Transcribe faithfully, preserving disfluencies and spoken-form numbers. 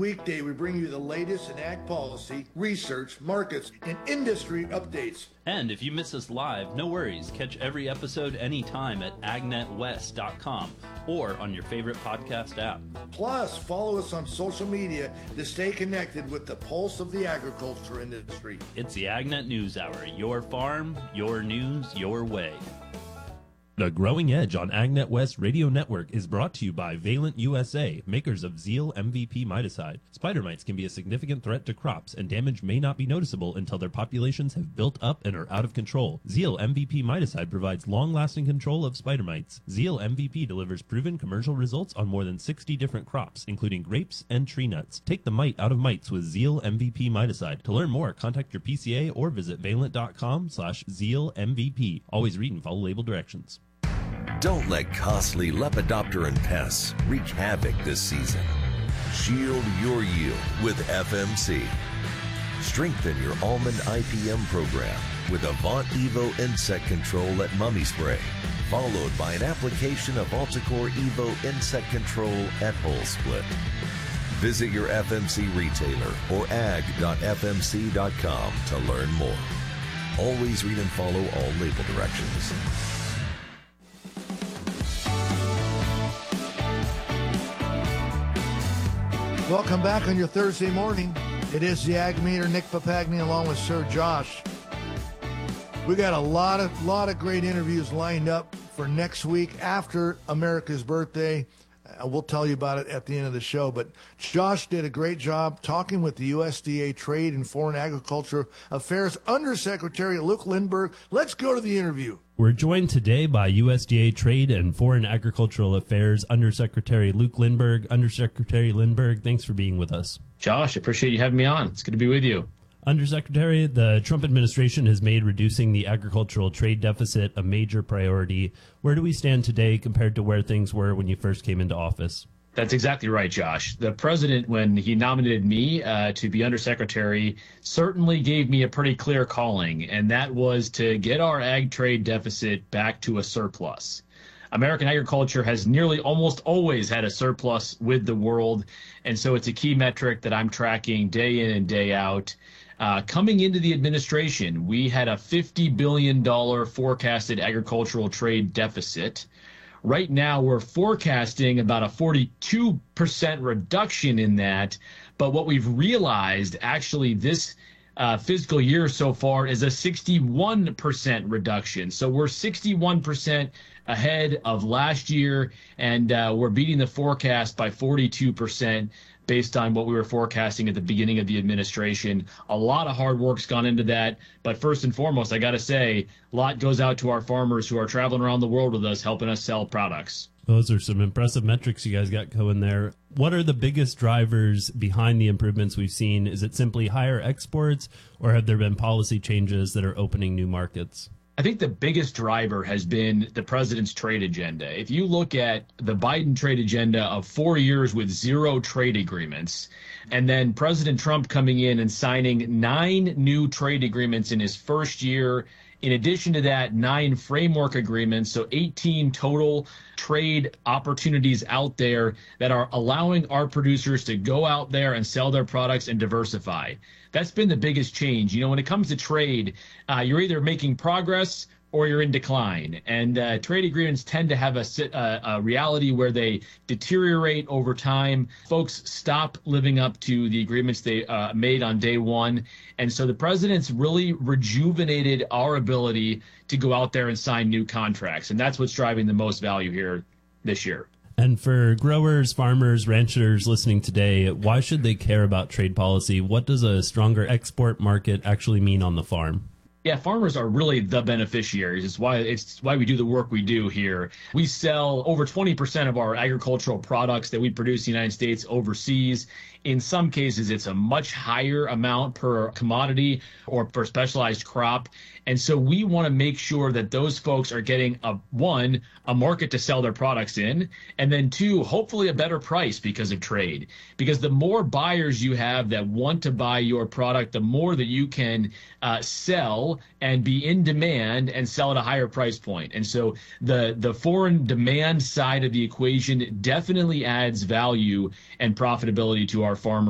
weekday, we bring you the latest in ag policy, research, markets, and industry updates. And if you miss us live, no worries. Catch every episode anytime at ag net west dot com or on your favorite podcast app. Plus, follow us on social media to stay connected with the pulse of the agriculture industry. It's the AgNet News Hour. Your farm, your news, your way. The Growing Edge on AgNet West Radio Network is brought to you by Valent U S A, makers of Zeal M V P miticide. Spider mites can be a significant threat to crops, and damage may not be noticeable until their populations have built up and are out of control. Zeal M V P miticide provides long-lasting control of spider mites. Zeal M V P delivers proven commercial results on more than sixty different crops, including grapes and tree nuts. Take the mite out of mites with Zeal M V P miticide. To learn more, contact your P C A or visit valent.com slash Zeal MVP. Always read and follow label directions. Don't let costly Lepidopteran pests wreak havoc this season. Shield your yield with F M C. Strengthen your almond I P M program with Avant Evo Insect Control at Mummy Spray, followed by an application of Alticore Evo Insect Control at Hull Split. Visit your F M C retailer or ag dot f m c dot com to learn more. Always read and follow all label directions. Welcome back on your Thursday morning. It is the Ag Meter, Nick Papagni, along with Sir Josh. We got a lot of lot of great interviews lined up for next week after America's birthday. Uh, we'll tell you about it at the end of the show. But Josh did a great job talking with the U S D A Trade and Foreign Agriculture Affairs Undersecretary Luke Lindberg. Let's go to the interview. We're joined today by U S D A Trade and Foreign Agricultural Affairs Undersecretary Luke Lindberg. Undersecretary Lindberg, thanks for being with us. Josh, appreciate you having me on. It's good to be with you. Undersecretary, the Trump administration has made reducing the agricultural trade deficit a major priority. Where do we stand today compared to where things were when you first came into office? That's exactly right, Josh. The president, when he nominated me uh, to be undersecretary, certainly gave me a pretty clear calling, and that was to get our ag trade deficit back to a surplus. American agriculture has nearly almost always had a surplus with the world, and so it's a key metric that I'm tracking day in and day out. Uh, coming into the administration, we had a fifty billion dollars forecasted agricultural trade deficit. Right now, we're forecasting about a forty-two percent reduction in that. But what we've realized actually this uh, fiscal year so far is a sixty-one percent reduction. So we're sixty-one percent ahead of last year, and uh, we're beating the forecast by forty-two percent based on what we were forecasting at the beginning of the administration. A lot of hard work's gone into that. But first and foremost, I got to say, a lot goes out to our farmers who are traveling around the world with us, helping us sell products. Those are some impressive metrics you guys got going there. What are the biggest drivers behind the improvements we've seen? Is it simply higher exports, or have there been policy changes that are opening new markets? I think the biggest driver has been the president's trade agenda. If you look at the Biden trade agenda of four years with zero trade agreements, and then President Trump coming in and signing nine new trade agreements in his first year, in addition to that, nine framework agreements, so eighteen total trade opportunities out there that are allowing our producers to go out there and sell their products and diversify. That's been the biggest change. You know, when it comes to trade, uh, you're either making progress or you're in decline. And uh, trade agreements tend to have a, a, a reality where they deteriorate over time. Folks stop living up to the agreements they uh, made on day one. And so the president's really rejuvenated our ability to go out there and sign new contracts. And that's what's driving the most value here this year. And for growers, farmers, ranchers listening today, why should they care about trade policy? What does a stronger export market actually mean on the farm? Yeah, farmers are really the beneficiaries. It's why it's why we do the work we do here. We sell over twenty percent of our agricultural products that we produce in the United States overseas. In some cases, it's a much higher amount per commodity or per specialized crop. And so we want to make sure that those folks are getting, a one, a market to sell their products in, and then two, hopefully a better price because of trade. Because the more buyers you have that want to buy your product, the more that you can uh, sell and be in demand and sell at a higher price point. And so the, the foreign demand side of the equation definitely adds value and profitability to our farmers.